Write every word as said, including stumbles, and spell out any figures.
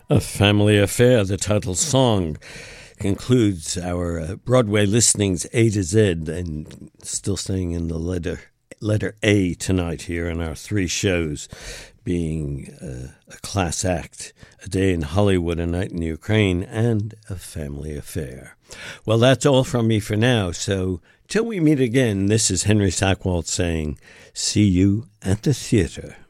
A Family Affair, the title song, concludes our uh, Broadway listenings A to Z, and still staying in the letter letter A tonight here in our three shows, being uh, A Class Act, A Day in Hollywood, A Night in Ukraine, and A Family Affair. Well, that's all from me for now, so till we meet again, this is Henry Sackwalt saying, see you at the theater.